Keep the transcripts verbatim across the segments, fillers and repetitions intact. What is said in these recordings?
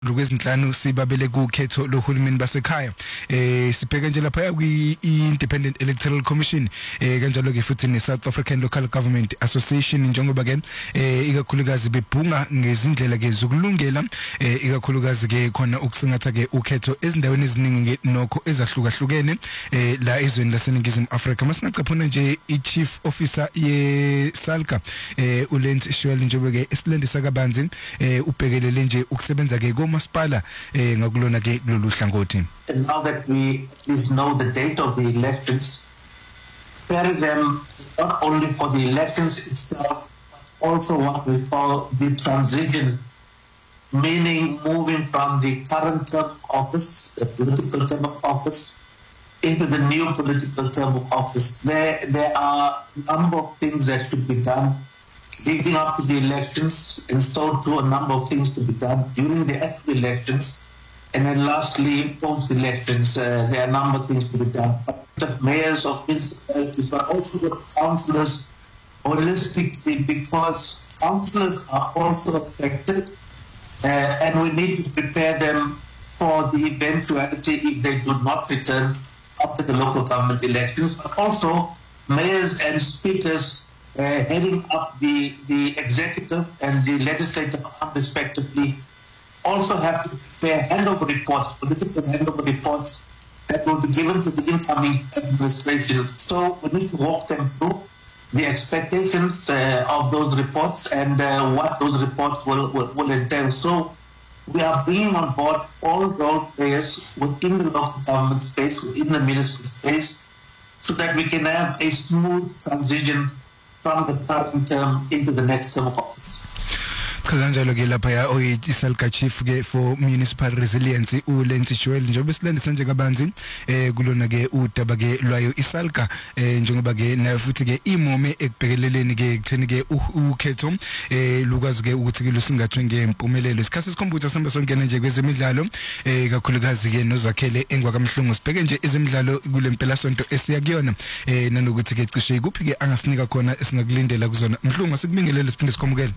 Lokwezinhlanu sibabele kukhetho lohulumeni basekhaya eh sibheke nje lapha kwi Independent Electoral Commission eh kanjalo ke futhi ne South African Local Government Association njengoba ke eh ikakhulukazi bebhunga ngezindlela ke zokulungela eh ikakhulukazi ke khona ukusingatha ke ukhetho ezindaweni eziningi nokho ezahlukahlukene eh la ezweni laseNingizimu Afrika. Masingaqaphuna nje iChief Officer ye SALCA eh uLens Shwele njengoba ke esilendisa kabanzi eh ubhekelele nje ukusebenza ke masipala eh ngakulona ke lolu hlangothi. And now that we at least know the date of the elections, prepare them not only for the elections itself, but also what we call the transition, meaning moving from the current term of office, the political term of office, into the new political term of office. There, there are a number of things that should be done leading up to the elections, and so too a number of things to be done during the actual elections, and then lastly post-elections uh, there are a number of things to be done. Of mayors of municipalities, but also the councillors holistically, because councillors are also affected, uh, and we need to prepare them for the eventuality if they do not return after the local government elections, but also mayors and speakers Uh, heading up the, the executive and the legislative arm respectively also have to prepare handover reports, political handover reports that will be given to the incoming administration. So we need to walk them through the expectations uh, of those reports and uh, what those reports will, will, will entail. So we are bringing on board all role players within the local government space, within the municipal space, so that we can have a smooth transition from the current term into the next term of office. Kazanjalo ke lapha ya oyiSALCA Chief ke for Municipal Resilience uLens Shwele njengoba silendisa nje kabanzi eh kulona ke udaba ke lwayo iSALCA eh njengoba ke nayo futhi ke imome ekubhekeleleni ke kutheni ke ukhetho eh lukazi ke ukuthi ke lusingathwe ngempumelelo. Isikhathi sikhombutha samba songena nje kwezemidlalo eh kakhulukazi ke nozakhele engwakamhlungu sibheke nje izemidlalo kulempela sonto esiya kuyona eh nanokuthi ke cishe kuphi ke angasinika khona esingakulindela kuzona. Mhlungu sikubingelele siphinde sikhomukele.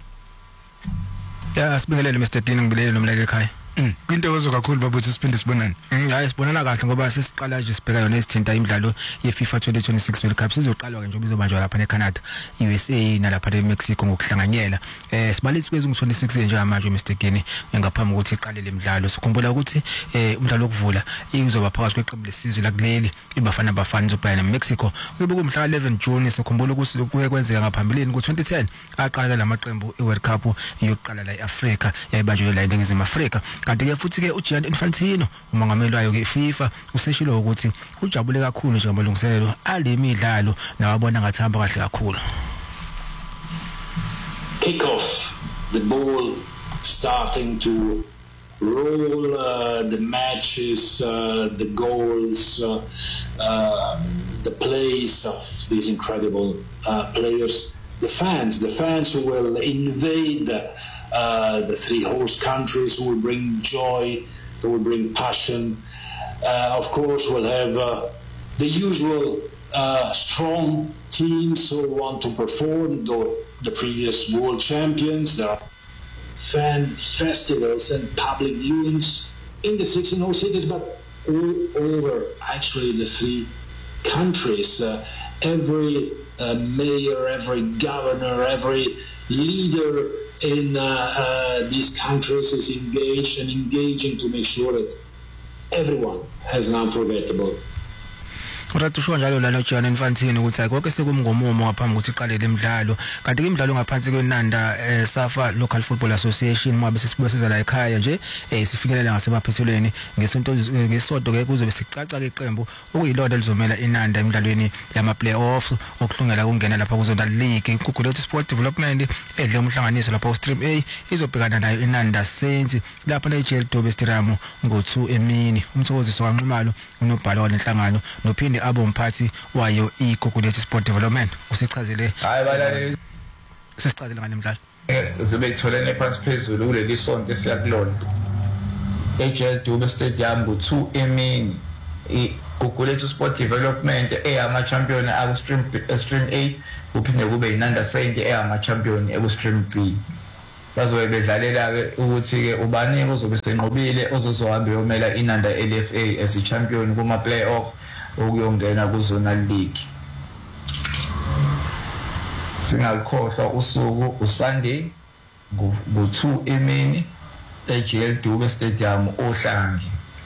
Ya sibingelele Mister Dini ngibelele nomleke ekhaya. Mm. Into ezo kakhulu babuthi siphinde sibonane. Hayi sibonana kahle ngoba sesiqala nje sibheka yona isithinta imidlalo yeFIFA twenty twenty-six World Cup sizoqalwa ke nje bizobanjwa lapha neCanada, U S A nalapha eMexico ngokuhlanganyela. Eh sibalithi kwezingu twenty-six nje manje Mister Dini ngaphambi ukuthi iqale lemidlalo. Sikhumbula ukuthi eh umdlalo wokuvula izoba phakathi kweqembu lesizwe lakuleli iBafana Bafana izobhekana neMexico. Kube kumhla eleven June sikhumbula ukuthi kuye kwenzeka ngaphambilini ku twenty ten aqala lamaqembu eWorld Cup yokuqala la eAfrica yayibanjwe la eNingizimu Afrika. Kanti ke futhi ke uGianni Infantino umongameli wayo ke FIFA useshilo ukuthi ujabule kakhulu nje ngamalungiselelo alemidlalo nawabona ngathi hamba kahle kakhulu. Kick off, the ball starting to roll, uh, the matches, uh, the goals, uh, uh, the plays of these incredible uh, players, the fans, the fans who will invade Uh, the three host countries, who will bring joy, who will bring passion. Uh, of course, we'll have uh, the usual uh, strong teams who want to perform, the, the previous world champions. There are fan festivals and public viewings in the sixteen host cities, but all over actually the three countries. Uh, every uh, mayor, every governor, every leader in uh, uh, these countries is engaged and engaging to make sure that everyone has an unforgettable. Uratusho njalo la noJianni Infantino ukuthi konke sekumngomumo ngaphambi ukuthi iqale lemidlalo. Kanti ke imidlalo ngaphansi kweNanda eh, SAFA Local Football Association mabe sesibuyisiza la ekhaya nje eh sifikelele ngasebaphethelweni ngesonto ngesonto ke kuzobe sicaca ke iqembu okuyilona lizomela iNanda emidlalweni yama playoff okuhlungela ukungena lapha kuzona league. Gugulethu Sport Development edle umhlanganiso lapha uStream A izobhekana nayo iNanda Saints lapha la eJL Dube Stadium ngo two emini. Umthokoziso kaNxumalo unobhalo wenhlangano nophinde abo umphathi wayo iGugulethu Sport Development usichazele hayi balaleli sisichazele nganemidlalo zobe kutholene phansi phezulu kuleli sonto esiyakulona eJL Dube Stadium ngo two emini iGugulethu Sport Development eyama champion aku stream stream A kuphinde kube iNanda Saints eyama champion eku stream B. bazobe bedlalela ke ukuthi ke ubani ozobe senqobile ozozohamba yomela inanda L F A as i-champion kuma playoff ukuyongena kuzonal league. Singakhohlwa usuku uSunday ngo two emini e-J L Dube Stadium oHlange.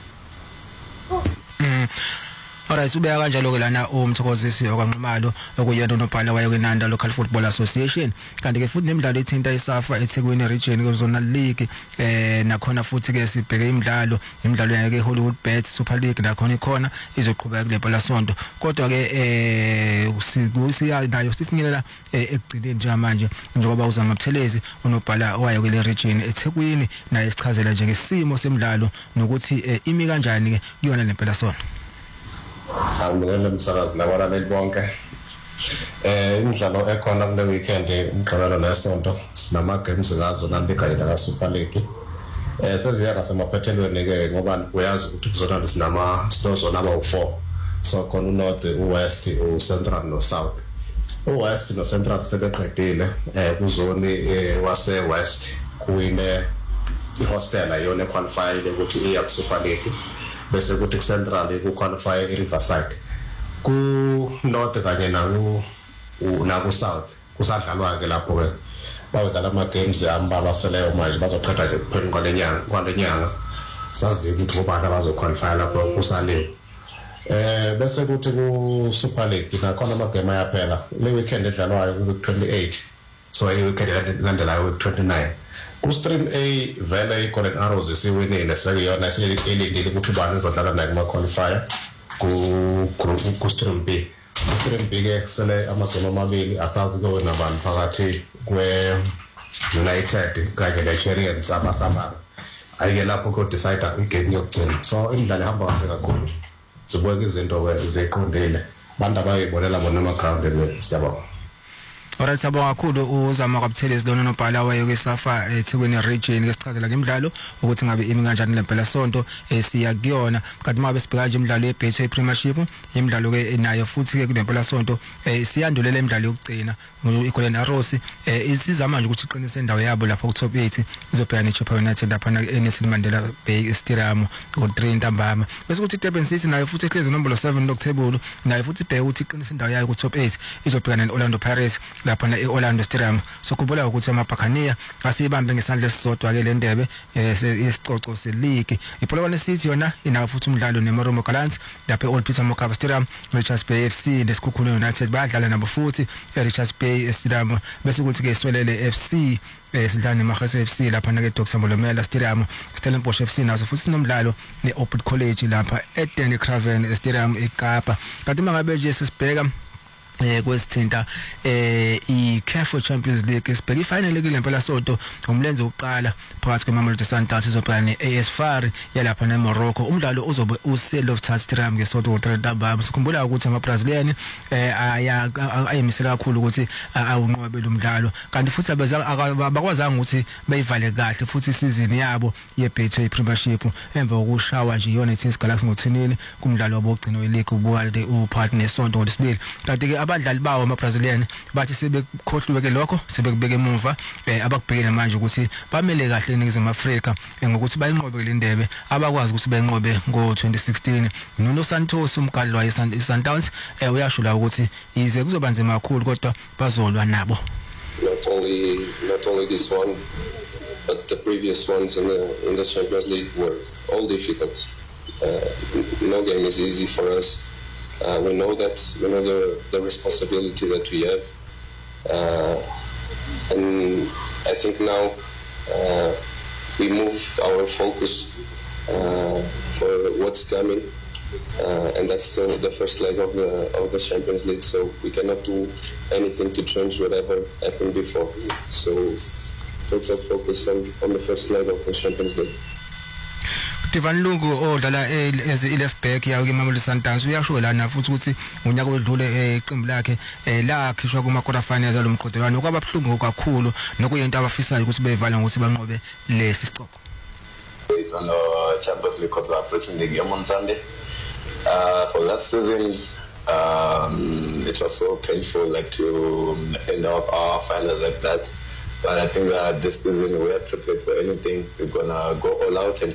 Alright, ubeka kanjalo ke lana umthokozisi okwanqumalo okuyena unobhala wayo kweNanda Local Football Association kanti ke futhi nemidlalo ethinta iSafa eThekwini region kuzonal league eh nakhona futhi ke sibheke imidlalo imidlalo yake Hollywood Bet Super League nakhona ikhona izoqhubeka kule bhola sonto kodwa ke eh sikusiya nayo sifinyelela ekugcineni njengamanje njengoba uzama Buthelezi unobhala wayo kule region eThekwini naye sichazela njengesimo semidlalo nokuthi imi kanjani ke kuyona le bhola sonto. Angibonele umsakazi nabalaleli bonke. Eh imidlalo ekhona kule weekend umqalelo nesonto sinama games ngazo nalika ila Super League. Eh seziyaka semaphethelweni ke ngoba uyazi ukuthi kuzona sinama stores number four. So khona uNorth, uWest, uCentral noSouth. uWest noCentral sebeqedile eh kuzoni wase West kuwine ihostel ayona qualify ukuthi iya ku Super League. Bese kuthi Central ukuqualify eRiverside ku North kanye na ku na ku South kusadlalwa ke lapho ke bawudlala ama games ambala seleyo manje bazoqeda ke kuphela kwalenyanga kwalenyanga sazi ukuthi ngobani abazoqualify lapho kusale eh bese kuthi ku Super League nakhona ama game ayaphela le weekend edlalwayo ku twenty-eight so i weekend landelayo ku twenty-nine. Stream A vele iGolden Arrows isiwinile sekuyona elindile ukuthi bani izodlala nayo kuma qualifier ku ku Stream B. Stream B ke sele amagame amabili asazi ke wena bani phakathi kwe United kanye ne Chariots abasamara. Ayike lapho ko decide igame yokugcina. So imidlalo ihamba kahle kakhulu. Sibuka izinto ke zeqondile. Bantu abayibonela bona ama ground le siyabona. Alright, sabonga kakhulu uzama kaButhelezi lona nobhala wayo kweSafa eThekwini region ke sichazela ngemidlalo ukuthi ngabe imi kanjani lempela sonto esiya kuyona kanti mabe sibheka nje imidlalo yeBetway Premiership imidlalo ke nayo futhi ke kulempela sonto siyandulela imidlalo yokugcina iGolden Arrows isiza manje ukuthi iqinise indawo yabo lapho ku top eight izobhekana neChippa United lapha eNelson Mandela Bay Stadium ngo three ntambama bese kuthi iDurban City nayo futhi ehlezi nombolo seven lokthebulu nayo futhi ibheka ukuthi iqinise indawo yayo ku top eight izobhekana neOrlando Pirates lapha na eOrlando Stadium sokubona ukuthi amaBuccaneers asibambe ngesandla esisodwa ke le ndebe yesicoco seleague iPolokwane City yona inawo futhi umdlalo neMoromo Gallants lapha eOld Peter Mokaba Stadium Richards Bay F C leSikhukhune United badlala nabo futhi eRichards Bay Stadium bese kuthi ke Swelele F C esidlala neMagese F C lapha na ke Doctor Mbolomela Stadium Stellenbosch F C naso futhi sinomdlalo neOpit College lapha eDenny Craven Stadium eKapa kanti mangabe nje sisibheka eh kwesithinta eh iCA F Champions League sibheka ifinal ke lempela sonto umlenze uqala phakathi kweMamelodi Sundowns izobhekana neAS FAR yalapha neMorocco umdlalo uzobe uSeloftus Stadium ngesonto ngo-three ntambama sikhumbula ukuthi amaBrazilian eh aya ayimisela kakhulu ukuthi awunqobe umdlalo kanti futhi abakwazanga ukuthi bayivale kahle futhi isizini yabo yeBetway Premiership emva kokushawa nje iUnited Galaxy ngo-three kumdlalo wabogcina weLeague ubuwalde uPartner nesonto ngolesibili kanti ke abadlali bawo amaBrazilian bathi sebekhohliwe ke lokho sebekubeka emuva abakubhekene manje ukuthi bamele kahle eNingizimu Afrika ngokuthi bayinqobe le ndebe abakwazi ukuthi bayinqobe ngo-twenty sixteen Nuno Santos umgadli waye iSundowns uyashula ukuthi ize kuzoba nzima kakhulu kodwa bazolwa nabo. Not only not only this one but the previous ones in the in the Champions League were all difficult. Uh, no game is easy for us. Uh, we know that, we know the, the responsibility that we have. Uh, and I think now uh, we move our focus uh, for what's coming. Uh, and that's the, the first leg of the of the Champions League. So we cannot do anything to change whatever happened before. So total focus on, on the first leg of the Champions League. Stefan Lungu odlala as i-left back yawo keMamelodi Sundowns uyasho lana futhi ukuthi unyaka odlule iqembu lakhe lakhishwa kuma quarter finals alomqhudelwano kwababhlungu kakhulu nokuyinto abafisayo ukuthi beyivala ngokuthi banqobe lesi sicoco. It's on the Champions League because we're approaching the game on Sunday. Uh, for last season, um, it was so painful, like to end up our final like that. But I think uh, this season we are prepared for anything. We're gonna go all out and